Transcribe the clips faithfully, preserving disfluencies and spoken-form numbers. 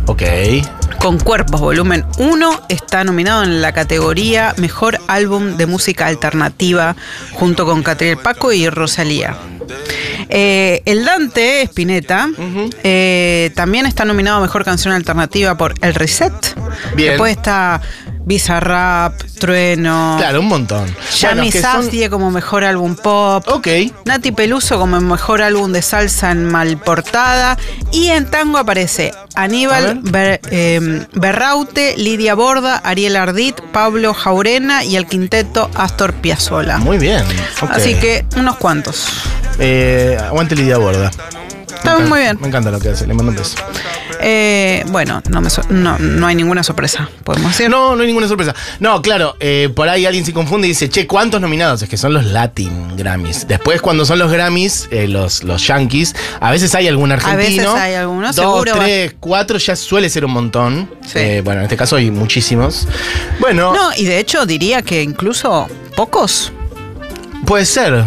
Ok. Con Cuerpos, volumen uno, está nominado en la categoría Mejor Álbum de Música Alternativa, junto con Catriel Paco y Rosalía. Eh, el Dante Spinetta uh-huh. eh, también está nominado a Mejor Canción Alternativa por El Reset. Bien. Después está Bizarrap, Trueno. Claro, un montón. Yami bueno, Safdie son... como Mejor Álbum Pop. Ok. Nati Peluso como Mejor Álbum de Salsa en Malportada. Y en tango aparece Aníbal Ber, eh, Berraute, Lidia Borda, Ariel Ardit, Pablo Jaurena y el quinteto Astor Piazzolla. Muy bien. Okay. Así que unos cuantos. Eh, aguante Lidia Borda. Está muy bien. Me encanta lo que hace, le mando un beso. Eh, bueno, no, me so- no, no hay ninguna sorpresa, podemos decir. No, no hay ninguna sorpresa. No, claro, eh, por ahí alguien se confunde y dice, che, ¿cuántos nominados? Es que son los Latin Grammys. Después, cuando son los Grammys, eh, los, los Yankees, a veces hay algún argentino. A veces hay algunos, dos, seguro. tres, va. cuatro, ya suele ser un montón. Sí. Eh, bueno, en este caso hay muchísimos. Bueno. No, y de hecho diría que incluso pocos. Puede ser.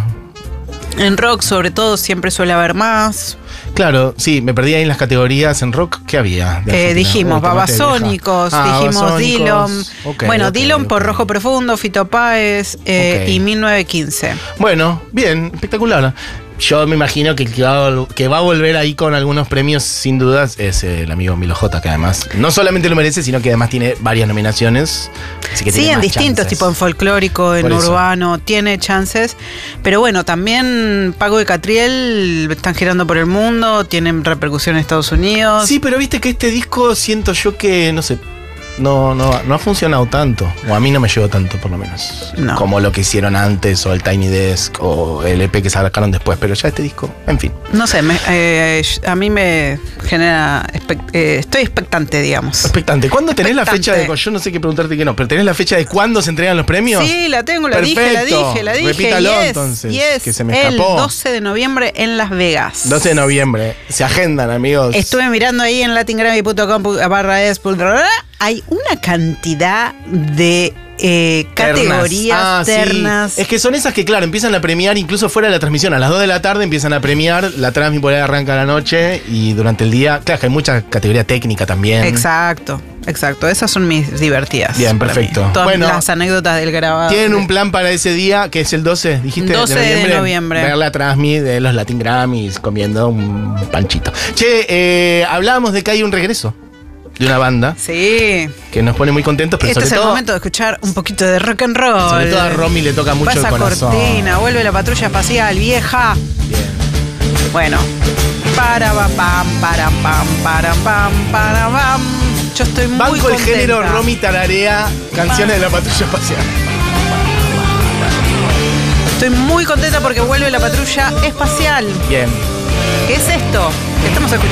En rock, sobre todo, siempre suele haber más. Claro, sí, me perdí ahí en las categorías en rock. ¿Qué había? Eh, dijimos Babasónicos, ah, dijimos Babasónicos. Dillon. Okay, bueno, okay, Dillon okay. por Rojo Profundo, Fito Páez eh, okay. y mil novecientos quince. Bueno, bien, espectacular. Yo me imagino que el que va, que va a volver ahí con algunos premios, sin dudas, es el amigo Milo J, que además no solamente lo merece, sino que además tiene varias nominaciones. Así que sí, tiene en más distintos, chances. tipo en folclórico, en urbano, tiene chances. Pero bueno, también Paco y Catriel están girando por el mundo, tienen repercusión en Estados Unidos. Sí, pero viste que este disco siento yo que, no sé, No, no, no ha funcionado tanto. O a mí no me llegó tanto, por lo menos. No. Como lo que hicieron antes, o el Tiny Desk, o el E P que sacaron después. Pero ya este disco, en fin. No sé, me, eh, a mí me genera. Expect, eh, estoy expectante, digamos. Expectante. ¿Cuándo tenés expectante. la fecha de.? Yo no sé qué preguntarte que no, pero ¿tenés la fecha de cuándo se entregan los premios? Sí, la tengo, la Perfecto. dije, la dije, la dije. Repítalo yes, entonces. Yes, que se me el escapó. doce de noviembre en Las Vegas. doce de noviembre. Se agendan, amigos. Estuve mirando ahí en latingrammy punto com barra es. Hay una cantidad de eh, categorías ah, ternas. Sí. Es que son esas que, claro, empiezan a premiar incluso fuera de la transmisión. A las dos de la tarde empiezan a premiar, la transmisión por ahí arranca a la noche y durante el día, claro que hay mucha categoría técnica también. Exacto, exacto. Esas son mis divertidas. Bien, perfecto. Todas bueno, las anécdotas del grabado. ¿Tienen un plan para ese día, que es el doce, dijiste? doce de noviembre. De noviembre. Ver la transmisión de los Latin Grammys comiendo un panchito. Che, eh, hablábamos de que hay un regreso de una banda. Sí. Que nos pone muy contentos, pero este sobre es el todo, momento de escuchar un poquito de rock and roll. Sobre todo a Romy le toca mucho Pasa el corazón. cortina, vuelve la patrulla espacial, vieja. Bien. Bueno. Para pam, para pam, para pam, para pam. Yo estoy muy Banco contenta. el género Romy tararea canciones de la patrulla espacial. Estoy muy contenta porque vuelve la patrulla espacial. Bien. ¿Qué es esto? ¿Qué estamos escuchando?